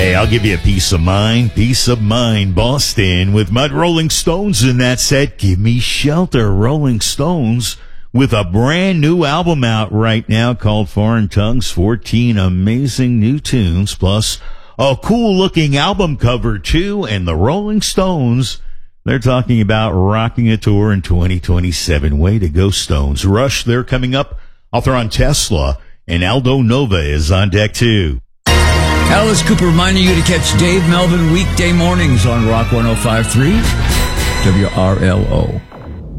Hey, I'll give you a peace of mind. Peace of mind, Boston, with Mud Rolling Stones in that set. Give me shelter, Rolling Stones, with a brand new album out right now called Foreign Tongues. 14 amazing new tunes, plus a cool-looking album cover, too. And the Rolling Stones, they're talking about rocking a tour in 2027. Way to go, Stones. Rush, they're coming up. I'll throw on Tesla, and Aldo Nova is on deck, too. Alice Cooper reminding you to catch Dave Melvin weekday mornings on Rock 105.3 WRLO.